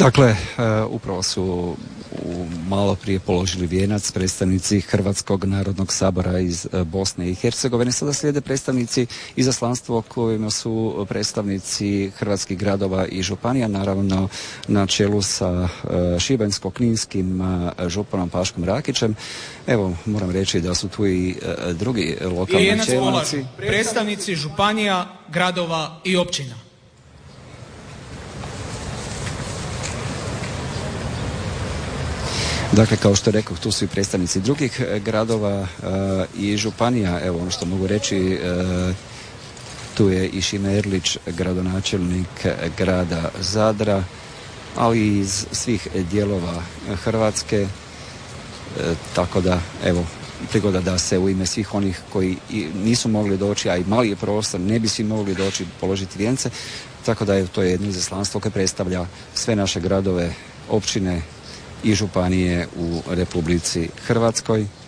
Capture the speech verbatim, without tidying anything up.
Dakle, upravo su malo prije položili vijenac predstavnici Hrvatskog narodnog sabora iz Bosne i Hercegovine. Sada slijede predstavnici izaslanstvo kojima su predstavnici hrvatskih gradova i županija, naravno na čelu sa šibensko-kninskim županom Paškom Rakićem. Evo, moram reći da su tu i drugi lokalni čelnici. Predstavnici županija, gradova i općina. Dakle, kao što rekao, tu su i predstavnici drugih gradova e, i županija. Evo, ono što mogu reći, e, tu je i Šime Erlić, gradonačelnik grada Zadra, ali i iz svih dijelova Hrvatske. E, tako da, evo, prigoda da se u ime svih onih koji nisu mogli doći, a i mali je prostor, ne bi svi mogli doći položiti vijence. Tako da je to jedno izaslanstvo koje predstavlja sve naše gradove, općine i županije u Republici Hrvatskoj.